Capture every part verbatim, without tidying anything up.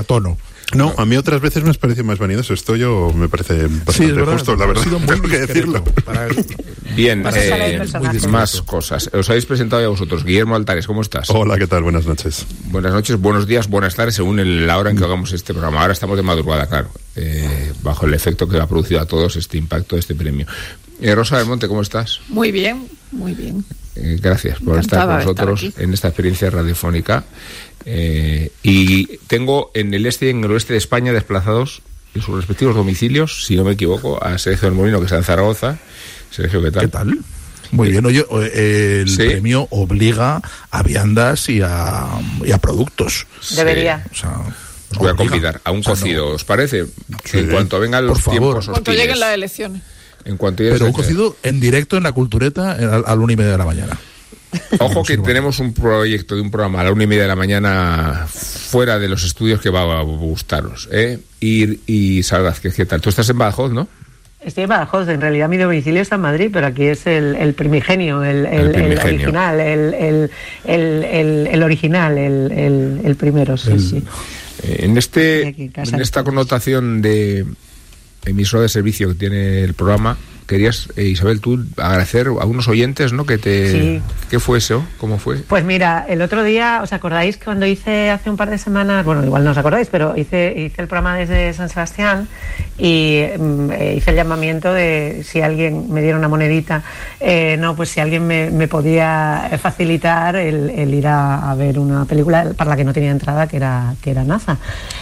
tono. No, a mí otras veces me has parecido más vanidoso. Esto yo me parece bastante sí, verdad, justo, la verdad. Ha sido muy tengo que decirlo. Para... Bien, eh, muy más cosas. Os habéis presentado ya vosotros. Guillermo Altares, ¿cómo estás? Hola, ¿qué tal? Buenas noches. Buenas noches, buenos días, buenas tardes, según el, la hora en que hagamos este programa. Ahora estamos de madrugada, claro, eh, bajo el efecto que ha producido a todos este impacto de este premio. Eh, Rosa del Monte, ¿cómo estás? Muy bien, muy bien. Eh, gracias por Encantada estar con nosotros estar en esta experiencia radiofónica. Eh, y tengo en el este y en el oeste de España desplazados en sus respectivos domicilios, si no me equivoco, a Sergio del Molino, que está en Zaragoza. Sergio, ¿qué tal? ¿Qué tal? Muy bien, oye, el ¿sí? premio obliga a viandas y a, y a productos. Debería. Sí. O sea, os voy a convidar a un cocido, o sea, no. ¿Os parece? Sí. En cuanto vengan los tiempos hostiles. En cuanto lleguen las elecciones. En cuanto Pero un cocido en directo en la cultureta al, al una y media de la mañana. Ojo que tenemos un proyecto de un programa a la una y media de la mañana fuera de los estudios que va a gustaros, ¿eh? Y, y Salvador, ¿qué tal? Tú estás en Badajoz, ¿no? Estoy en Badajoz, en realidad mi domicilio está en Madrid, pero aquí es el, el primigenio, el, el, el, primigenio. el original, el, el, el, el, el original, el, el, el primero, sí, el, sí. En, este, en esta connotación de emisora de servicio que tiene el programa, querías, eh, Isabel, tú agradecer a unos oyentes, ¿no? Que te... Sí. ¿Qué fue eso? ¿Cómo fue? Pues mira, el otro día, ¿os acordáis cuando hice hace un par de semanas, bueno, igual no os acordáis, pero hice, hice el programa desde San Sebastián y eh, hice el llamamiento de si alguien me diera una monedita, eh, no, pues si alguien me, me podía facilitar el, el ir a, a ver una película para la que no tenía entrada, que era, que era NASA.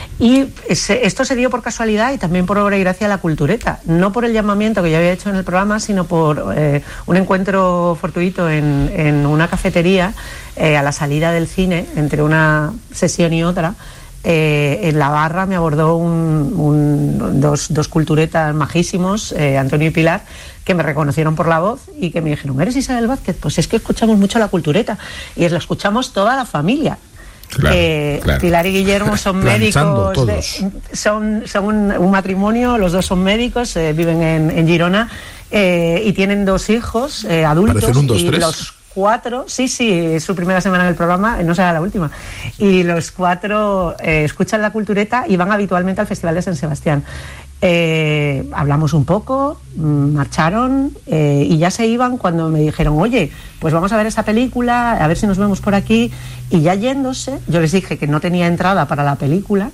Y ese, esto se dio por casualidad y también por obra y gracia de la Cultureta, no por el llamamiento que yo había hecho en el programa, sino por eh, un encuentro fortuito en, en una cafetería eh, a la salida del cine, entre una sesión y otra. Eh, en la barra me abordó un, un, dos, dos culturetas majísimos, eh, Antonio y Pilar, que me reconocieron por la voz y que me dijeron: ¿eres Isabel Vázquez? Pues es que escuchamos mucho la Cultureta y es la escuchamos toda la familia. Claro, eh, claro. Pilar y Guillermo son médicos, de, son, son un, un matrimonio, los dos son médicos, eh, viven en, en Girona eh, y tienen dos hijos eh, adultos. Un, dos, y tres. Los cuatro, sí, sí, es su primera semana en el programa, no será la última. Y los cuatro eh, escuchan la Cultureta y van habitualmente al Festival de San Sebastián. Eh, hablamos un poco, marcharon eh, y ya se iban cuando me dijeron: oye, pues vamos a ver esta película, a ver si nos vemos por aquí. Y ya yéndose, yo les dije que no tenía entrada para la película,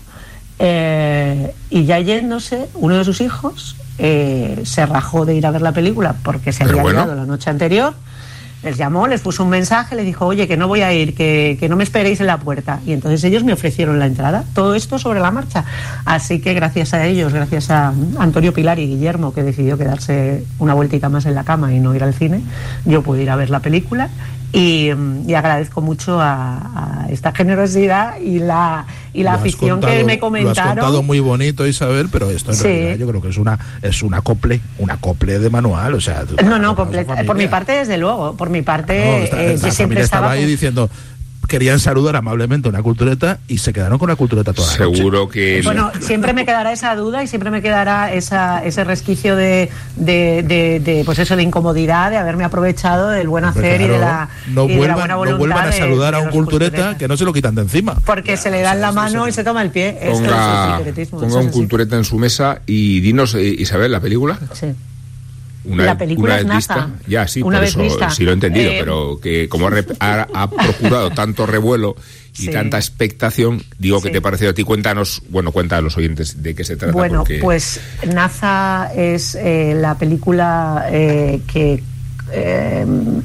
eh, y ya yéndose, uno de sus hijos eh, se rajó de ir a ver la película porque se había bueno. liado la noche anterior. Les llamó, les puso un mensaje, les dijo: oye, que no voy a ir, que, que no me esperéis en la puerta. Y entonces ellos me ofrecieron la entrada. Todo esto sobre la marcha. Así que gracias a ellos, gracias a Antonio, Pilar y Guillermo, que decidió quedarse una vueltita más en la cama y no ir al cine, yo pude ir a ver la película. Y, y agradezco mucho a, a esta generosidad y la y la afición contado, que me comentaron. Lo has contado muy bonito, Isabel, pero esto en sí. realidad yo creo que es una es una acople, una acople de manual, o sea, no, no, comple- por mi parte desde luego, por mi parte no, está, eh, la yo siempre estaba estaba ahí diciendo, querían saludar amablemente una Cultureta y se quedaron con la Cultureta toda la noche. Seguro que... Bueno, siempre me quedará esa duda y siempre me quedará esa, ese resquicio de, de, de, de, pues eso, de incomodidad, de haberme aprovechado del buen hacer claro, y, de la, no y de vuelvan, la buena voluntad. No vuelvan a saludar de, a un Cultureta que no se lo quitan de encima. Porque ya, se le dan o sea, la mano y se toma el pie. Ponga, Esto es ponga un Cultureta en su mesa y dinos, Isabel, ¿la película? Sí. Una, la película una es vista, NASA. ya sí, una por vez eso vista. sí lo he entendido, eh, pero que como ha, ha procurado tanto revuelo y sí. tanta expectación, digo, sí. ¿qué te ha parecido a ti? Cuéntanos, bueno, cuenta a los oyentes de qué se trata. Bueno, porque... pues NASA es eh, la película eh, que eh,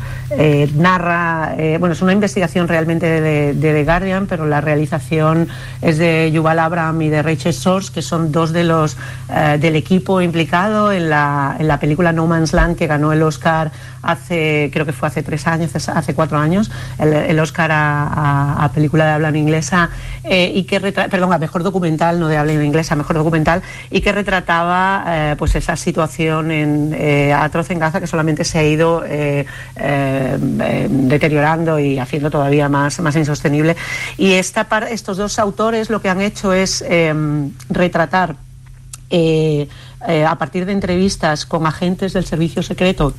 eh, narra, eh, bueno, es una investigación realmente de, de The Guardian, pero la realización es de Yuval Abraham y de Rachel Source, que son dos de los eh, del equipo implicado en la, en la película No Man's Land, que ganó el Oscar hace, creo que fue hace tres años, hace cuatro años, el, el Oscar a, a, a película de habla no inglesa, eh, y que retra- perdón, a mejor documental, no de habla no inglesa, mejor documental, y que retrataba eh, pues esa situación en, eh, atroz en Gaza, que solamente se ha ido eh, eh, eh, deteriorando y haciendo todavía más, más insostenible. Y esta par- estos dos autores lo que han hecho es eh, retratar eh, eh, a partir de entrevistas con agentes del servicio secreto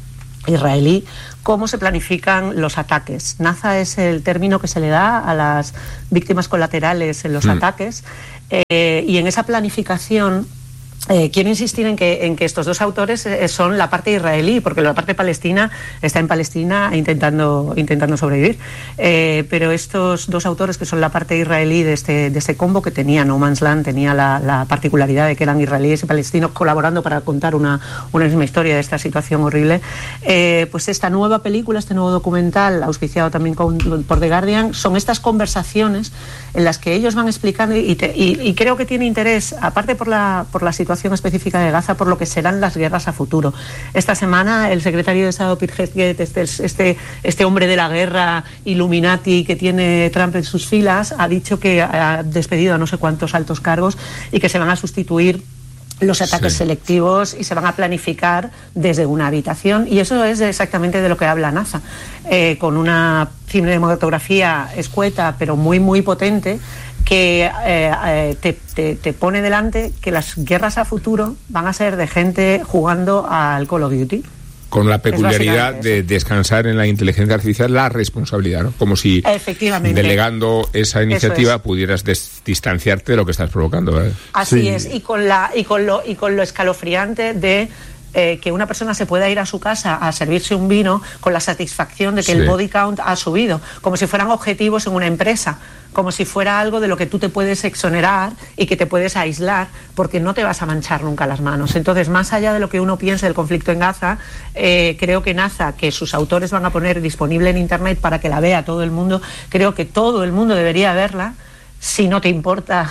israelí, cómo se planifican los ataques. Naza es el término que se le da a las víctimas colaterales en los mm. ataques, eh, y en esa planificación Eh, quiero insistir en que, en que estos dos autores eh, son la parte israelí, porque la parte palestina está en Palestina intentando, intentando sobrevivir. Eh, pero estos dos autores, que son la parte israelí de este, de este combo, que tenía No Man's Land, tenía la, la particularidad de que eran israelíes y palestinos colaborando para contar una, una misma historia de esta situación horrible, eh, pues esta nueva película, este nuevo documental, auspiciado también con, por The Guardian, son estas conversaciones en las que ellos van explicando, y, te, y, y creo que tiene interés, aparte por la, por la situación específica de Gaza, por lo que serán las guerras a futuro. Esta semana el secretario de Estado Pete Hegseth, este, este, este hombre de la guerra Illuminati que tiene Trump en sus filas, ha dicho que ha despedido a no sé cuántos altos cargos y que se van a sustituir los ataques sí. selectivos y se van a planificar desde una habitación, y eso es exactamente de lo que habla NASA, eh, con una cinematografía escueta pero muy muy potente, que eh, eh, te, te, te pone delante que las guerras a futuro van a ser de gente jugando al Call of Duty. Con la peculiaridad de descansar en la inteligencia artificial la responsabilidad, ¿no? Como si delegando esa iniciativa es. pudieras des- distanciarte de lo que estás provocando, ¿verdad? Así sí. es, y con la y con lo y con lo escalofriante de Eh, que una persona se pueda ir a su casa a servirse un vino con la satisfacción de que sí. el body count ha subido, como si fueran objetivos en una empresa, como si fuera algo de lo que tú te puedes exonerar y que te puedes aislar, porque no te vas a manchar nunca las manos. Entonces, más allá de lo que uno piense del conflicto en Gaza, eh, creo que NASA, que sus autores van a poner disponible en internet para que la vea todo el mundo, creo que todo el mundo debería verla. Si no te importa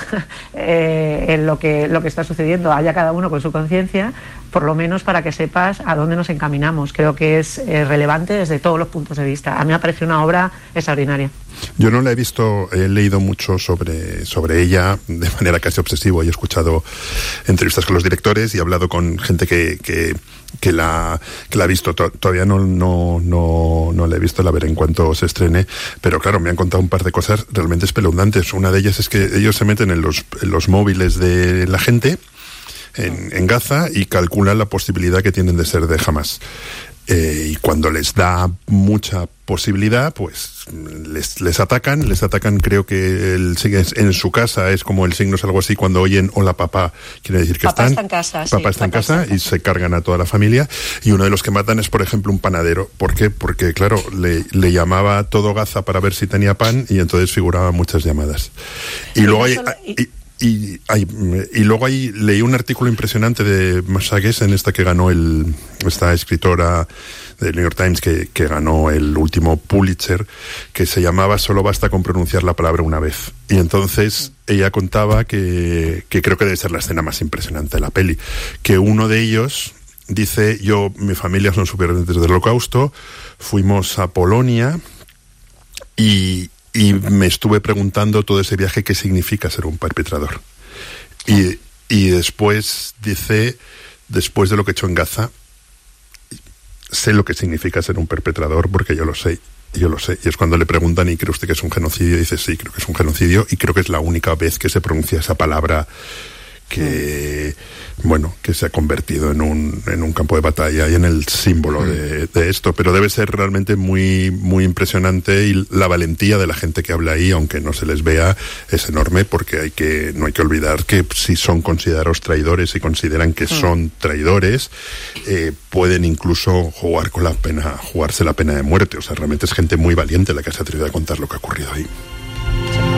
eh, en lo que lo que está sucediendo, haya cada uno con su conciencia, por lo menos para que sepas a dónde nos encaminamos. Creo que es eh, relevante desde todos los puntos de vista. A mí me parece una obra extraordinaria. Yo no la he visto, he leído mucho sobre, sobre ella de manera casi obsesiva, y he escuchado entrevistas con los directores y he hablado con gente que, que, que, la, que la ha visto. Todavía no, no, no, no la he visto, la veré en cuanto se estrene, pero claro, me han contado un par de cosas realmente espeluznantes. Una de ellas es que ellos se meten en los, en los móviles de la gente en, en Gaza y calculan la posibilidad que tienen de ser de Hamas. Eh, y cuando les da mucha posibilidad, pues les, les atacan, les atacan. Creo que el, en su casa es como el signo es algo así, cuando oyen hola papá, quiere decir que papá están, está en casa, papá sí, está papá en casa está. Y se cargan a toda la familia. Y uno de los que matan es, por ejemplo, un panadero. ¿Por qué? Porque claro, le, le llamaba a todo Gaza para ver si tenía pan, y entonces figuraban muchas llamadas. Y, y luego hay... Solo, y... Y, Y, hay, y luego ahí leí un artículo impresionante de Masha Gessen, esta que ganó el, esta escritora del New York Times que, que ganó el último Pulitzer, que se llamaba Solo basta con pronunciar la palabra una vez. Y entonces ella contaba que, que creo que debe ser la escena más impresionante de la peli, que uno de ellos dice: yo, mi familia son supervivientes del Holocausto, fuimos a Polonia y Y me estuve preguntando todo ese viaje qué significa ser un perpetrador. Y, y después dice, después de lo que he hecho en Gaza, sé lo que significa ser un perpetrador porque yo lo sé, yo lo sé. Y es cuando le preguntan: ¿y cree usted que es un genocidio? Y dice: sí, creo que es un genocidio, y creo que es la única vez que se pronuncia esa palabra que, bueno, que se ha convertido en un, en un campo de batalla y en el símbolo de, de esto. Pero debe ser realmente muy, muy impresionante, y la valentía de la gente que habla ahí, aunque no se les vea, es enorme, porque hay que, no hay que olvidar que si son considerados traidores y consideran que son traidores, eh, pueden incluso jugar con la pena, jugarse la pena de muerte. O sea, realmente es gente muy valiente la que se atreve a contar lo que ha ocurrido ahí.